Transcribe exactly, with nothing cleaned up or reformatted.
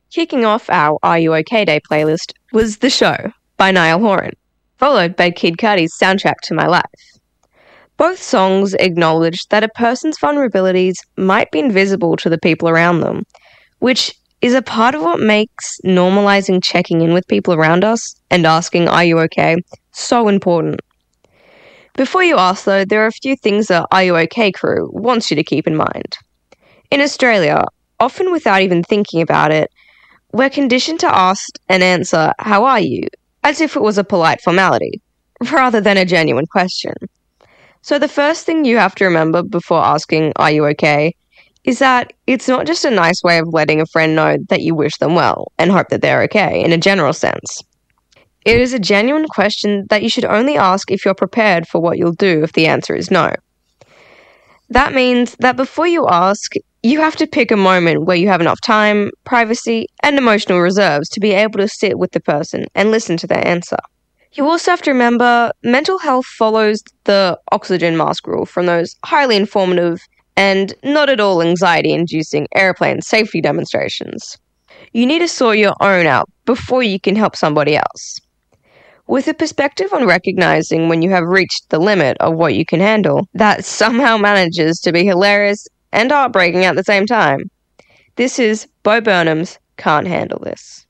Kicking off our Are You OK Day playlist was The Show by Niall Horan, followed by Kid Cudi's Soundtrack to My Life. Both songs acknowledge that a person's vulnerabilities might be invisible to the people around them, which is a part of what makes normalizing checking in with people around us and asking, "Are you okay?" so important. Before you ask, though, there are a few things that Are You OK crew wants you to keep in mind. In Australia, often without even thinking about it, we're conditioned to ask and answer, "How are you?" as if it was a polite formality, rather than a genuine question. So the first thing you have to remember before asking, "Are you okay?" is that it's not just a nice way of letting a friend know that you wish them well and hope that they're okay in a general sense. It is a genuine question that you should only ask if you're prepared for what you'll do if the answer is no. That means that before you ask, you have to pick a moment where you have enough time, privacy, and emotional reserves to be able to sit with the person and listen to their answer. You also have to remember mental health follows the oxygen mask rule from those highly informative and not at all anxiety-inducing airplane safety demonstrations. You need to sort your own out before you can help somebody else. With a perspective on recognizing when you have reached the limit of what you can handle, that somehow manages to be hilarious and heartbreaking at the same time. This is Bo Burnham's Can't Handle This.